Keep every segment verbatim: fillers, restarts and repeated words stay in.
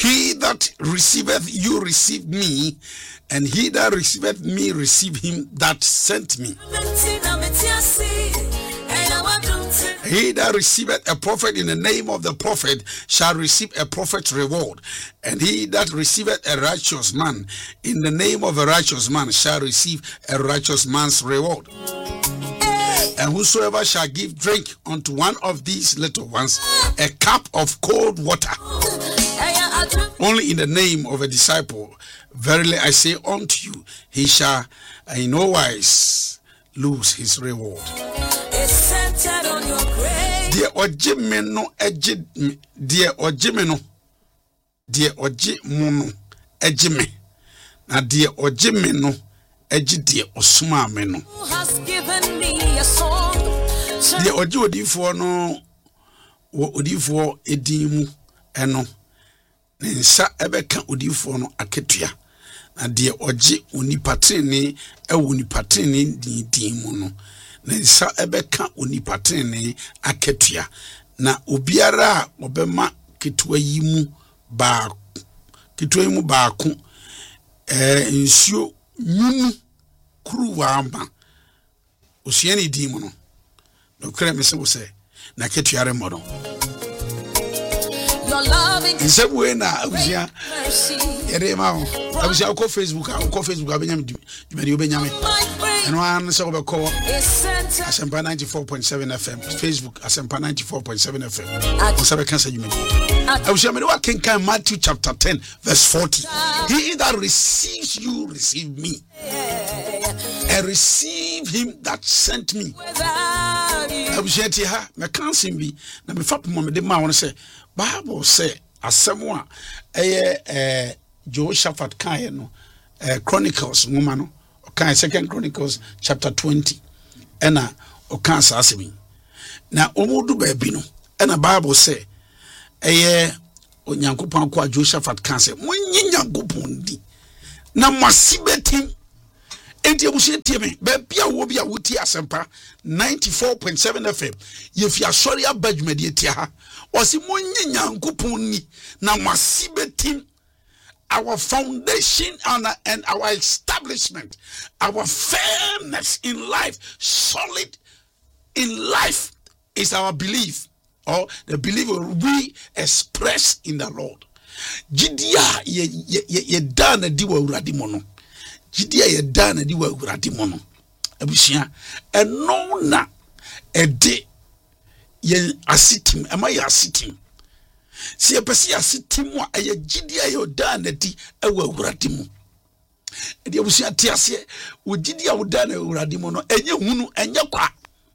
He that receiveth you receive me, and he that receiveth me receive him that sent me. He that receiveth a prophet in the name of the prophet shall receive a prophet's reward, and he that receiveth a righteous man in the name of a righteous man shall receive a righteous man's reward. And whosoever shall give drink unto one of these little ones a cup of cold water, only in the name of a disciple, verily I say unto you, he shall in no wise lose his reward. Dear Ojimeno Ejid, dear Ojimeno, dear Ojimono Ejime, na dear Ojimeno Ejid, dear Osuma Meno. Dear Ojo Odifo no, Odifo Edimu Eno, Nensa Ebeka Odifo no Aketua, na dear Oji Unipatrini, e Unipatrini di Dimuno. Nensa ebeka onipatene aketua na obiara obema ketua yimu ba ketua yimu ba ko eh nsuo nyunu kruwa amba osia ne di mu no no kra me se wo se na ketua re modo your loving nsebuwe na abusia yere ma ho abusia ko Facebook ko Facebook abenyam dwumadi obenyame and one so be call Asempa ninety-four point seven F M, Facebook Asempa ninety-four point seven F M. Osabe kansa dwumadi abusia me wa kenkan Matthew chapter ten verse forty. He that receives you receive me, and receive him that sent me. Abusia ti ha me kansim bi na me fapom me de ma won say Bible say asemo a eye eh Jehoshaphat kan no eh Chronicles ngoma no kan Second Chronicles chapter twenty ena o kan asemi na omudu ba bi no ena Bible say eye onyankopon akwa Jehoshaphat kan say monyi nyankopon di na masibetim enti ebusie tie me ba bia wo bia wuti Asempa ninety-four point seven F M ye fi asori abadwumadi etia ha osi monyi nyankopon ni na masibetim. Our foundation and, and our establishment, our firmness in life, solid in life, is our belief, or the belief we express in the Lord. Jidia ye ye ye dana diwa uradi mono. Jidia ye dana diwa uradi mono. Abusia eno na ede ye asitim. Ama ye asitim. Si epesi asitimu aye jidi ayo dana di ewe uradimu. Edi abusi atiase wo jidi ayo dana uradimu no enye hunu enye kwa.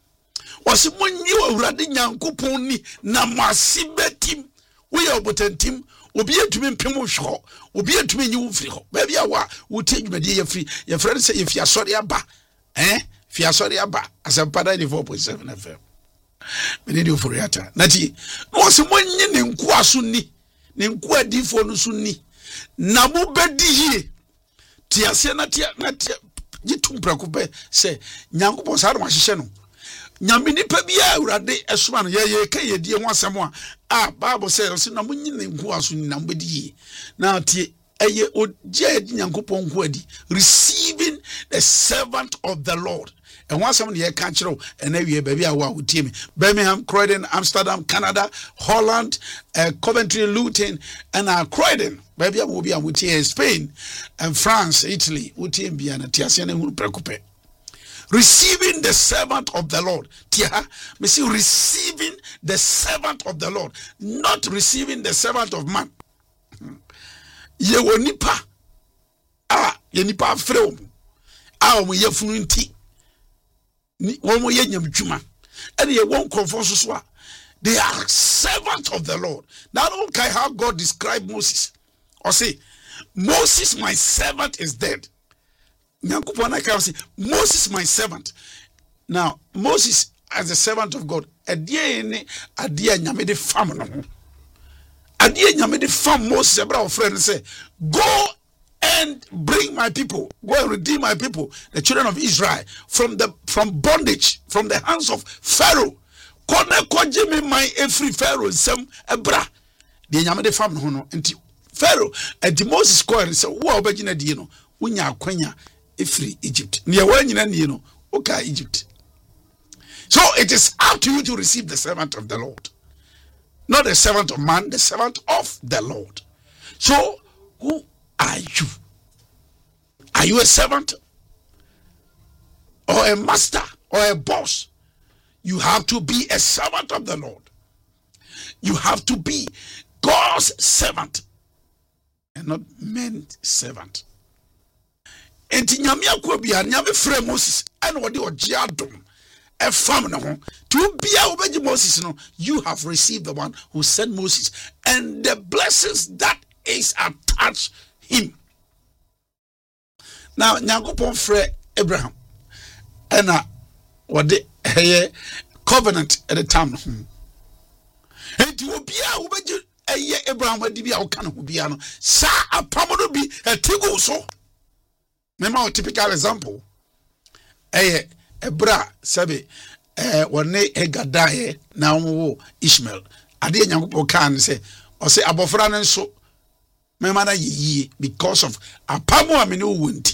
Wasi monyi wa uradi nyankopon ni na masibetim we obotentim obi etumi mpemu hwo obi etumi nyi wo firi ho. Ba bia wa wo tedwumadi ye firi ye frere se ye fi asori aba. Eh? Fi asori aba Asempa ninety-four point seven F M. Menedi oforiata nati no se monyi ne nku aso ni ne nku adifo no so ni na mo bedi hie tiase na tia na tia gitum prakope se nyankopon sa do mahye no nyame nipa bia awurade esoma no ye ye ka ye die ho asem a ah Bible say so na monyi ne nku aso ni na mo bedi hie na tie eye oje nyankopon nku adi receiving the servant of the Lord. And once someone here can't show, and then we baby, I will team Birmingham, Croydon, Amsterdam, Canada, Holland, uh, Coventry, Luton, and uh, Croydon, baby, I will be with here, Spain, and France, Italy, Utim Biana, Tiasian, and Preocupe. Receiving the servant of the Lord. Tia, me see receiving the servant of the Lord, not receiving the servant of man. Ye wonipa, ah, ye nipa freo, ah, we ye funti. One more year juma, and ye won't confess so. They are servants of the Lord. Now don't care how God described Moses, or say, Moses, my servant, is dead. Moses, my servant. Now Moses, as a servant of God, a dear, a dear nyamede fam, a dear nyamede fam. Moses, a brother friend, say, go and bring my people, go and redeem my people, the children of Israel, from the from bondage, from the hands of Pharaoh. Kone koje me my every Pharaoh sem ebra. De nyame de fam no no enti Pharaoh at the Moses called and said, "Wo obegina di no, unya akwanya efri Egypt." Near when you know, okay, Egypt. So it is up to you to receive the servant of the Lord. Not the servant of man, the servant of the Lord. So who are you? Are you a servant or a master or a boss? You have to be a servant of the Lord. You have to be God's servant and not man's servant. And nyame akobia nyame frɛ Moses and what the ojiadom a family to be a Moses no, you have received the one who sent Moses and the blessings that is attached him. Now Nyankopon frɛ Abraham and what the covenant at the time. And you will be a Abraham would be our kind of biano. Sa a pamono be a tigo so. Remember a typical example. A bra sabe eh one e gadae na wo Ishmael. Ade Nyankopon kan say or say abofra no so mema na yiye because of apamo amene wo wonti.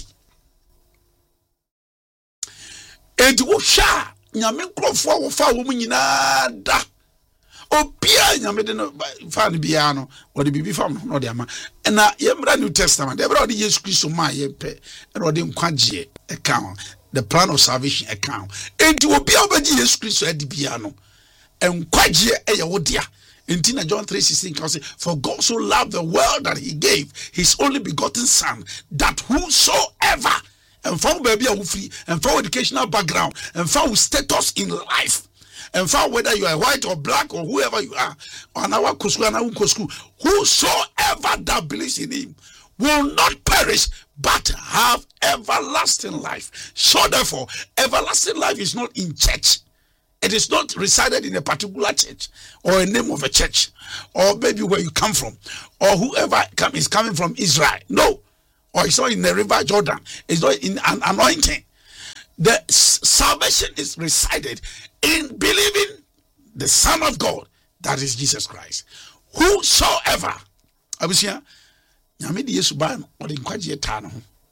Enti wo hwa nyame nkrofo wo fa wo nyina da. Obia nyame de no fa no bia no wo de bibi fam no de ama. Na yemra New Testament e bra de Jesus Christ ma ye pe e wo de nkwagie account the plan of salvation account. Enti obia obaji Jesus Christ e de bia no nkwagie e ye wo dia. Enti na John three sixteen can say, "For God so loved the world that he gave his only begotten son, that whosoever," and from baby are free, and from educational background, and from status in life, and from whether you are white or black or whoever you are, on our whosoever that believes in him will not perish but have everlasting life. So therefore, everlasting life is not in church. It is not resided in a particular church or a name of a church or maybe where you come from or whoever come, is coming from Israel. No. Or it's not in the river Jordan. It's not in an anointing. The salvation is resided in believing the Son of God, that is Jesus Christ. Whosoever, I was here, Yamidi Yesuban or the Kwaji Tano.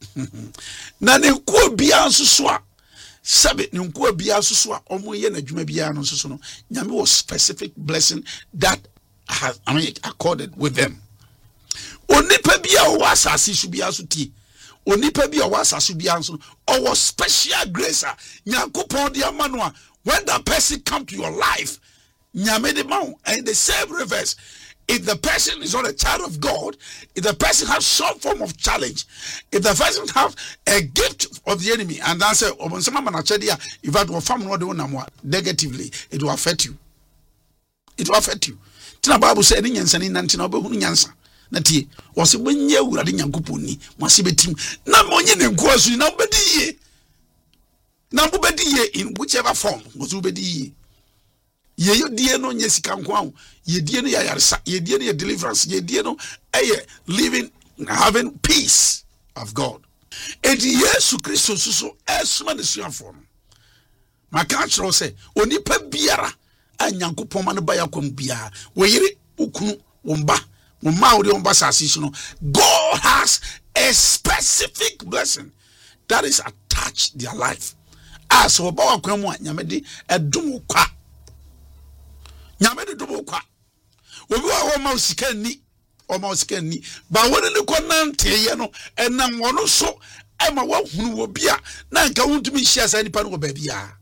Nane ko bia suswa. Sabe nko bia suswa omo ye na dwuma bia no susu no. Nyame was specific blessing that has, I mean, accorded with them. Onipa bia o asase su bia so tie. Onipa bia o asase bia so o special grace Nyankopon de ama no a when that person come to your life nyame de ma and the same reverse. If the person is not a child of God, if the person has some form of challenge, if the person have a gift of the enemy, and that's it, if that will farm negatively, it will affect you. It will affect you. Tina Bible said in Yansan in Nantina Yansa. Nati was when you were in Yankupuni, Masibetim, Namonyan and Kwasu, nobody. Nobody in whichever form was Ubedi. Ye yo die no nyesika nkwa ye die no yaresa ye die no deliverance ye die no eh living having peace of God. And Yesu Christo so esuma de suafo no maka chiro se onipa biara anyankopon ma no ba yakom bia we yire ukunu womba womma wo de womba sase no. God has a specific blessing that is attached their life as oba wakwan mu anyame de edum kwa nyame de dobo kwa obi wa ho ma sika ni o ma sika ni ba woni ne ko nante ye no enam wono so e ma wa hunu wo bia na nka wontumi hia sa nipa no ba bia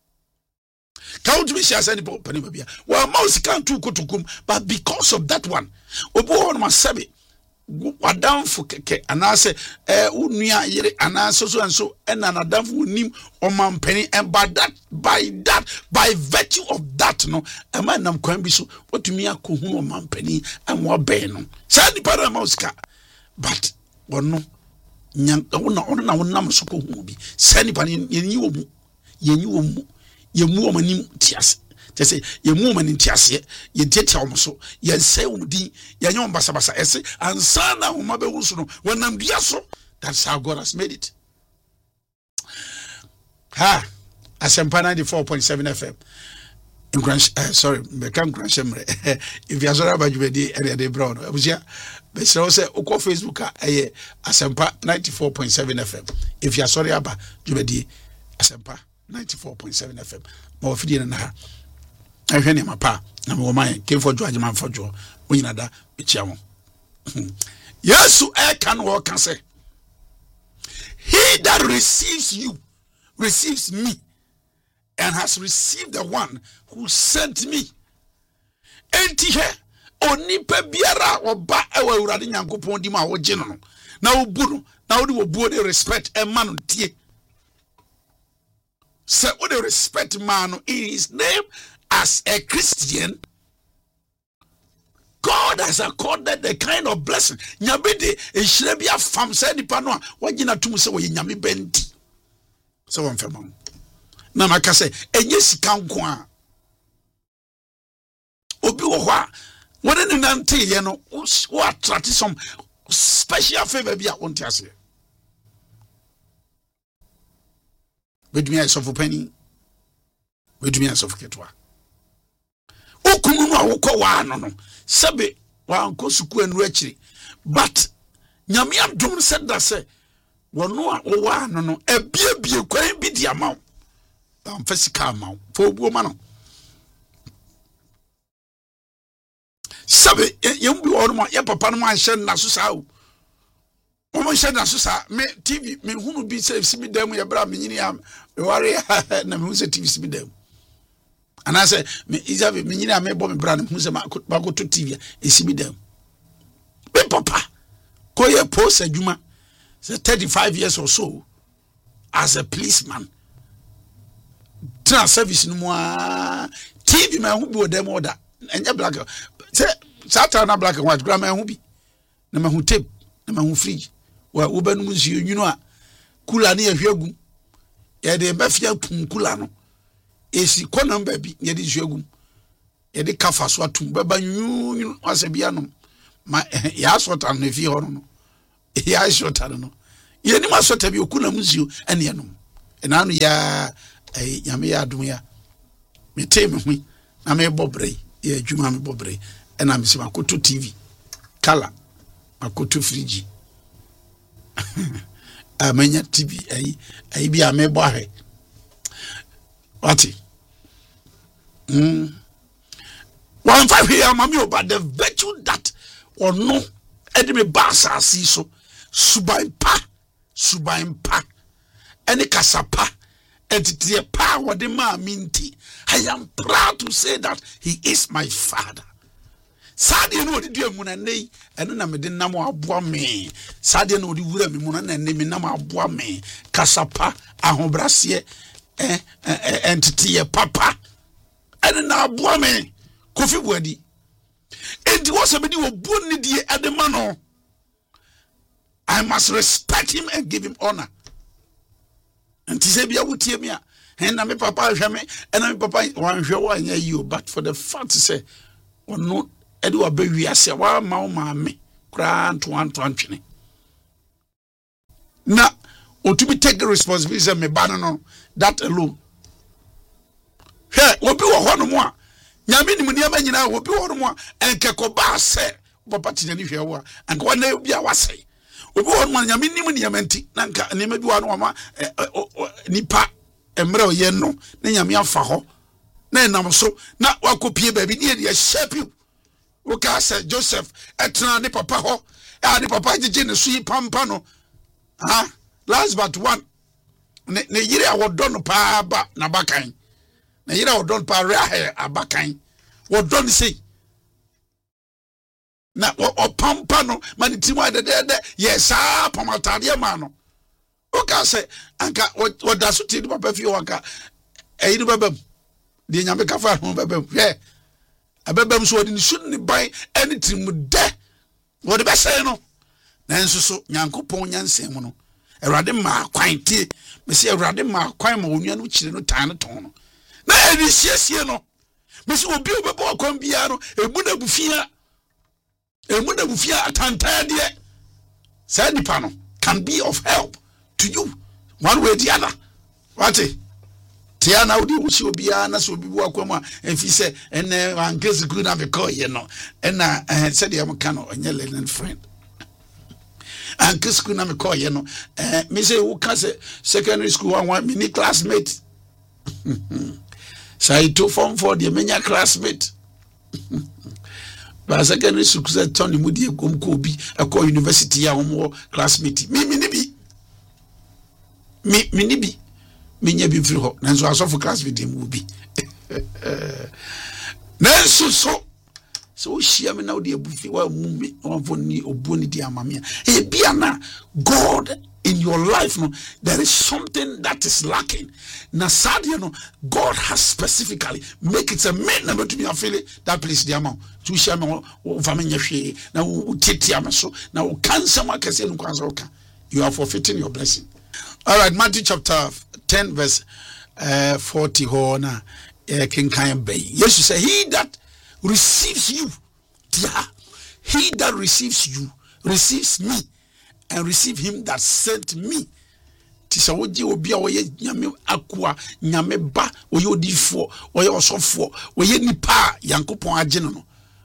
ka wontumi hia sa nipa pa ni ba bia wa ma sika ntu kotokum, but because of that one obi wo no ma sabe wadamfo keke anase eh unua yire anase so and so ena na damfo nim omampani, and by that by that by virtue of that no ema nam kwan bi so otumi akohu omampani amwa ben no sa di para mauska, but wono nyan wona ono na wonam so ko hu bi sa ni pa yenyi wo mu yenyi wo mu yemu omanim tiase te say ye mu mani ntiase ye tietia wo so ye say wo din ye nyom basa basa ese ansa na wo mabe wo so no wonam dua so. That's how God has made it. Ha Asempa ninety-four point seven F M in Grand uh, sorry me kan Grand Shemre if you are sorry about you be area de brown abusia Be say uko Facebook a eye Asempa ninety-four point seven F M. If you are sorry aba jubedi Asempa ninety-four point seven F M. Ma ofidi na ha. Ehwe ne mapa na me wo man came for George man for Joe. Onyina da be chia mo. Yesu e kan wo kan say, he that receives you receives me and has received the one who sent me. Enti he onipa biara oba ewa urade nyankopon di ma wo gye no na wo bu no na wo de wo bu de respect e ma no tie. So wo de respect man in his name as a Christian, God has accorded the kind of blessing. Nyabede e hire bia fam say nipa no a wagina tum say wo nyame benti. So won fam. Na maka say enye sika nko a obi wo ho a wode ne nante ye no wo attract some special favor bia won ti ase. Wedumi asofu pani. Wedumi asofu ketwa. Okunu no awokọ wa no no sebe wa anko suku anu akiri, but nyame adom said that say wono a wo wa no no ebiebie kwan bi di amaw ba mfasika amaw fo obuo ma no sebe yembi wono ma ye papa no ma hye na so sa o mo hye na so sa me T V me hunu bi say sibi dam ye bra me nyini am me ware na me hu say T V sibi dam. And I say, me Isabe, me nyina me bo me brand who say ma go to T V e sibi dem. Be papa, ko ye post adwuma, say thirty-five years or so as a policeman. Trans service no mo T V man who be dem order. Enya black. Say Saturday na black and white grandma who be. Na ma hu tape, na ma hu fridge. Wa wo ba no mu nsi you know a kula na ye hwagum. Ye de ba fia pun kula no. Esi konam baby ye di hwagum. Ye de kafa so atum baba nyu asebia no. Ma ya sota no fi ho no. Ya sota no. Ye ni ma sota bi okuna muzio ene ye no. Ena no ya eh nyame ya adum ya. Me teme hu na me bobre ye adwuma me bobre ena me se makoto T V. Kala makoto fridge. Amenya T V ai ai bi amebo ahe. Wati mm one five here mami about the virtue that or no edime basa si so suban pa suban pa ene kasapa entity pa wode ma minti. I am proud to say that he is my father. Sade no odi duamu na nei eno na mede nam aboa me. Sade no odi wura me mu na nei me nam aboa me. Kasapa ahobrase eh entity papa eno na aboa me. Kofi Buadi. Enti was abedi wo bonni die adema no. I must respect him and give him honor. Enti se bia wotie me a hen na me papa hwe me ena me papa wan hwe wa anya you, but for the fact say ono edi wa ba wiase wa ma ma me kra nto anto antwene na otubi take the responsibility me ba no that alone. He obi wo ho no mo a nyame ni munia nyina obi wo no mo a enkeko ba se papa tinani hwe wo anka wa na obi a wase obi wo no nyame ni munia menti na nka ne ma bi wa no ma nipa emre oye no na nyame afa ho na enam so na wakopie ba bi ne ye shape you. Oka say Joseph etra ne papa ho e ne papa gege ne so yi pampa no ha last but one ne ne yire awodo no pa ba na bakan na yire awodo pa re abakan wodo ne sei na o pampa no man timu ade de de yes ah pamatade ma no. Oka say anka woda so ti ne papa fi wanka e ni babam de nyame kafa ho babam hwe abebam so odi nsu ni ban anything mu de wo de be say no nanso so nyankopon nyansem no Erade ma kwan tie me se erade ma kwan ma onua no kire no tan no ton no na eni siesie no me se obi obebo kwan bia no emu na bufia emu na bufia atantan de say nipa no can be of help to you one way or the other. What tia na odi wusi obia na so obi wa kwam a fi se ene ankesi ku na me call ye no ena said am kan onye Lennon friend ankesi ku na me call ye no eh me say wo ka se secondary school one one mini classmate sai to form for the menya classmate ba secondary school se Tony mudi ekom ko bi akọ university ya wo classmate me me ni bi me me ni bi minya bi mfiri ho nanso asofu class with him will be nanso so so shia me na odi abufi wa mummi onfoni oboni di amamia e bia na God in your life no there is something that is lacking na sadia no God has specifically make it a man na to me afele that place di amount to shia me o famenya hwe na o tete ameso na o cancer makase no kwanza oka you are forfeiting your blessing. All right, Matthew chapter ten verse uh, forty hona uh, King Kayan Bay. Yes, you say he that receives you, yeah, he that receives you receives me and receive him that sent me. Tisa woji obi a woye nyame akwa nyame ba woye odifo woye osofo woye nipa yankopon agye no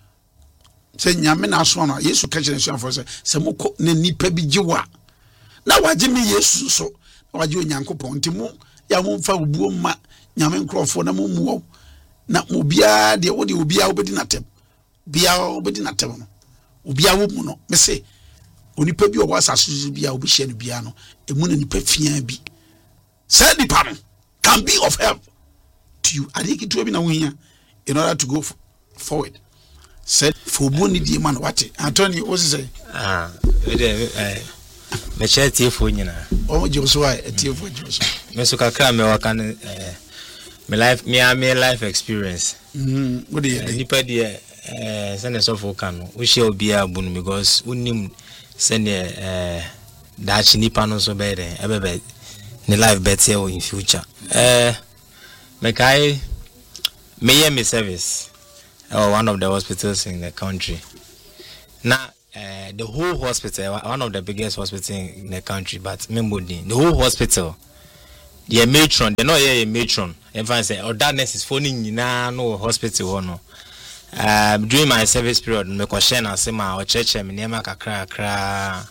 se nyame na aso no Yesu ka kire nsuafo se se moko na nipa bi giwa na waje me Yesu so waje onyankopon ntimo ya mo mfa obuo ma nyame nkrofo na mo muo na obia de wo de obia obedi natem bia obedi natem no obia wo mu no me se onipa bi o wasa susu bia obi hye no bia no emu na nipa fia bi say nipa no can be of help to you adiki to bi na wo hia in order to go forward said for boni die man what Anthony what say ah eh me che tiefo nyina o je so ai tiefo je so me so kakra me waka ne me life me me life experience mhm what do you nipa die eh sene so fo kan no wo hye obi abunu because unim sene eh dachi nipa no so be den ebebe ne life better in future eh me kai me ye me service or one of the hospitals in the country now. Uh, the whole hospital, one of the biggest hospitals in the country, but Membodi, the whole hospital, the matron, they're not here a matron. If I say, oh, that nurse is phoning in no hospital or no. Uh, during my service period, me question and say my church, me nema kakra kakra.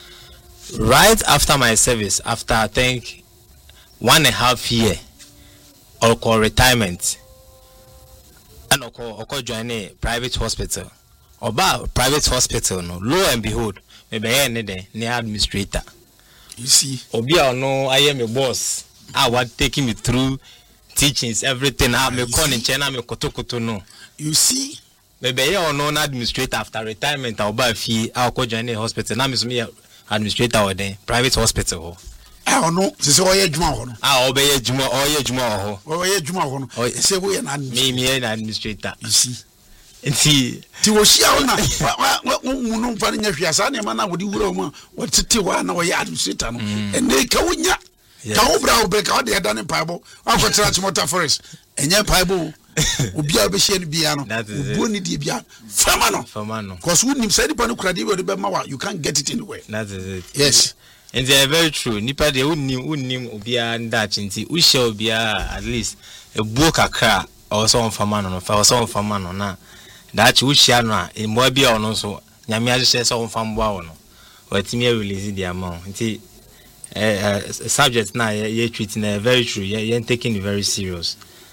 Right after my service, after I think one and a half year, or call retirement, and or call, or call join a private hospital. Oba private hospital no lo and behold me be here ne dey ne administrator you see obi a no I am a boss I was taking me through teachings everything I me call in China me kotokoto no you see me be here no administrator after retirement oba fi I go join a hospital na me so me administrator or then private hospital ah no se se oye djuma ho no ah obe ye djuma oye djuma ho oye djuma ho no se wo ye na me me administrator you see enti ti wo hia wo na wo mu no mfa nya hwia sa na ma na wo di wura mu wo tete wa na wo ya administrator no ene ka wonya ka wo bra wo be ka wo de da ne paibo akwotira chimota forest enye paibo obi a be hia no bia no obo ni die bia fama no fama no cause wo nim say nipa no kura de we be ma wa you can't get it anywhere that is it yes and they are very true nipa de unnim unnim obi a nda chinti wo hia obi a at least a buo kakra or so fama no fa so fama no na that you share no in mo bia ono so nyame agye se on fam boa ono watimi release the amount nti eh subject na ye treat na very true ye taking it very serious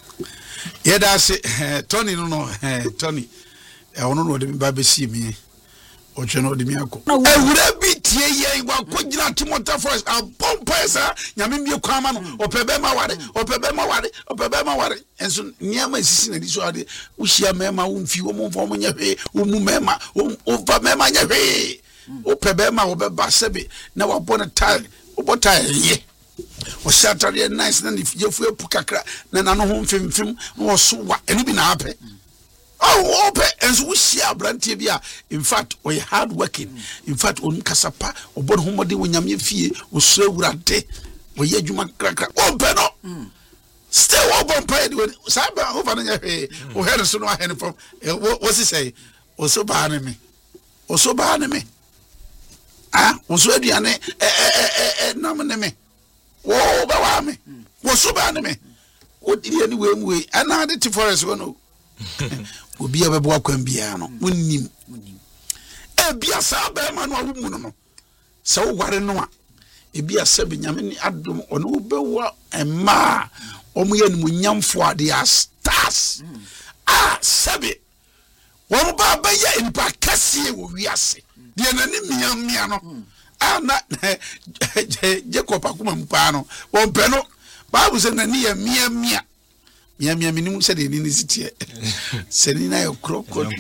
yeah that's it Tony no no Tony e ono no de ba be si mi o twe no de mi akọ e wura bi tie ye wa ko gina Timothy first a pompa sa nyame mi kwa ma no opebe ma ware opebe ma ware opebe ma ware enso nyama sisi na di so ade wo hia mema wo mfi wo mfo mo nya hwe wo mu mema wo va mema nya hwe opebe ma wo be ba sebe na wa bona tie wo bota ye o shatare nice na ye fu epu kakra na na no ho mfimfim wo so wa eni bi na ape oh open and we see a brantie bia in fact we hard working in fact on kasapa obon homode wonyame fie wo so awurade we ye djuma krakra open no still open paid with saba over na hwe o head so no ahen from what he say o so ba na me o so ba na me ah o so aduane eh eh eh na me me wo ba wa me wo so ba na me odi ani we mu we ana de ti forest wono obi a bebo akwan bia no munnim e bia sa ba ma no awu no no se wo ware no a e bia se benyame ni adom ono wo bewa emma omo ye no nyamfo ade a stars ah sabe wo ba ba ye impa kase wo wiase de na ni mia mia no ana Jacob akuma mpa no wo mpe no Bible say na ni ya mia mia mia mia minimum say de ni sitie say ni na yokro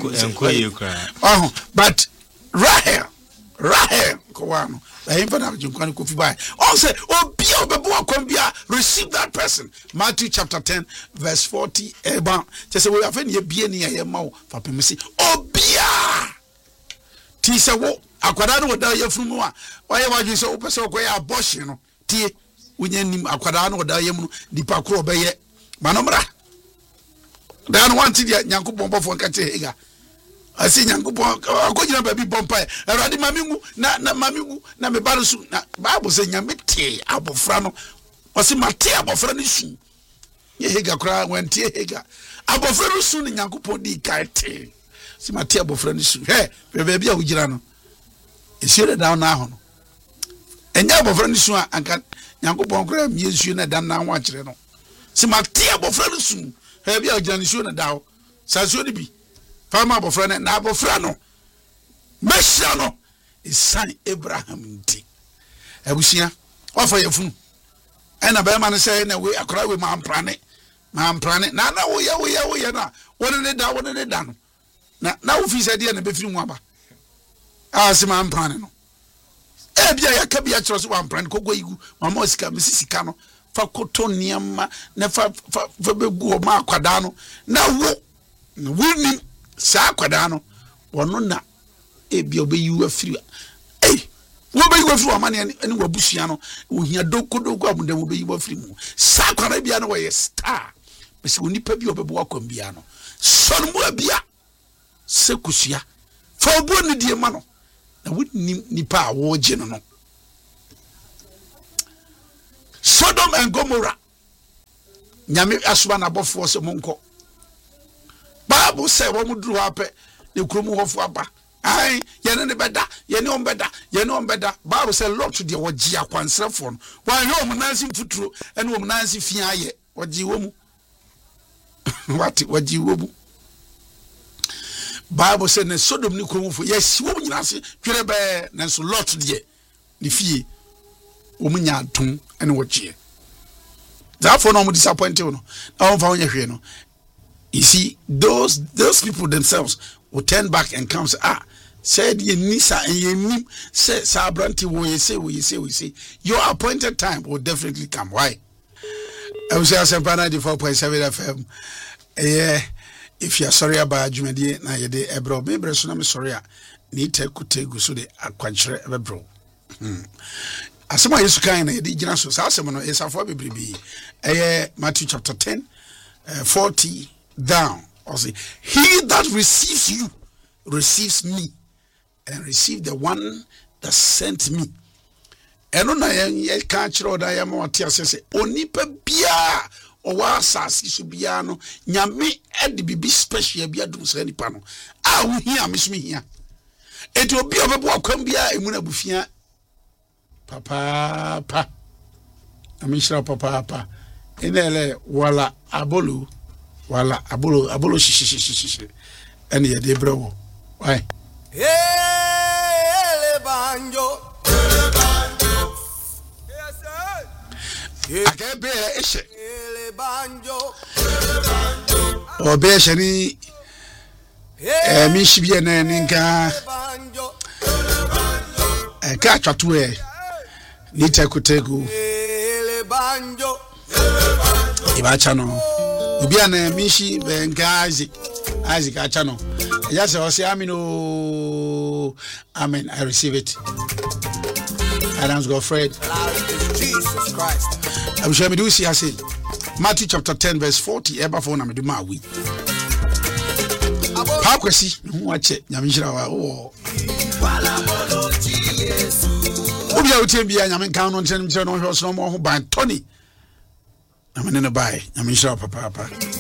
oh but Rahel Rahel ko wano I ain't gonna jump on coffee by. Also, oh, be a receive that person. Matthew chapter ten, verse forty. Eba, just we have any be near your mouth for permission. Oh, be a Tisa wo, Aquadano would die from one. Why was you so open so quay abortion? Tea, we name Aquadano or Diamond, the Pacro Baye, Manomra. Then wanted Yanko Bomba for Catega. I see young people go baby bumpire. I read Mamimu, na na Mamimu, na me barusu, na Bible saying Yamete, Abofrano, or see Mate Abofranisu. Yega cry when Tia Hega. Abofrano soon in Yankupo di Kite. See Mate Abofranisu. Hey, baby, we girano. It's here down now. And Yabofranisu and can Yankupo Graham use you na dan now watch it. See Mate Abofranisu. Have you a Janisuna down? Sasuni be. Fama bofrano na bofrano meshano isan Abraham nti abusia ofa yefunu ena be ma ne say na we akora we ma amprane ma amprane na na wo ye wo ye wo ye na wona ne da wona ne da no na na wo fi say de na be firi mu aba asi ma amprane no e bia ya ka bia kiro so wa amprane kogo igu mama osika mesisika no fa koto niam na fa fa begu o ma akwada no na wo wini sa kwada no wono na ebi obeyi afiri eh wo beyi afiri o mane ani wabusua no ohia dokodogo abunda wo beyi afiri mu sa kwada bia no we star bese onipa bi obebo akwam bia no son mu bia se kusua fa obo ni die ma no na woni nipa awo je no no Sodom and Gomorrah nyame asoba na bofo se monko Bible say wo mudru ape ne kromu hofo aba ai ye ne beda ye ne ombeda ye ne ombeda Bible say Lot to de wogi akwansrefo no wan he omnansi mfuturo ene omnansi fia aye wogi wo mu what wogi wo bu Bible say ne Sodom ni kromu fo yes wo nyinase twere be ne so Lot de ne fie omunya adum ene wogie therefore no mo disappoint you no na won fa won ye hwe no. You see, those those people themselves will turn back and come say, ah, said ye nisa and ye nim say sabranti wo ye say wo ye say we say your appointed time will definitely come. Why? I will say Asempa ninety-four point seven F M. Yeah, if you are sorry about Jumedi na ye de ebro, maybe so na me sorry a ni te kutegu so de akwankyere ebro. Hmm. Asema Yesu kan na ye de gina so sa asema no esafo bebrebe. Eh Matthew chapter ten, uh, forty down or say he that receives you receives me and receive the one that sent me eno na ye ka kire oda ya ma wate asese onipa bia o wa asase so bia no nyame e de bibi special bia dum so nipa no a wo hia me so me hia eti obi obebo akwam bia emu na bufia papa pa amishra papa pa enele wala abolu wala abolo abolo shishishishishi ene ye de brewo why ele banjo ele banjo yes sir akebe eshe ele banjo ele banjo obe eshe ni eh mi shibie na nka banjo ele banjo eh ka twatu e ni tekutegu ele banjo ele banjo ibacha no Ubiana mishi bengazi Isaac achano. Yes, I say amen. Oh, amen. I receive it. Adam's Godfred. Jesus Christ. I'm sure me do see I say Matthew chapter ten verse forty. Eba phone na me do ma wi. Pa kwesi hu ache nyamishira wa oh. Obia utie bia nyame kan no ntene ntene no hwe so mo ho ban Tony. na mene no bae na me nhyira papa papa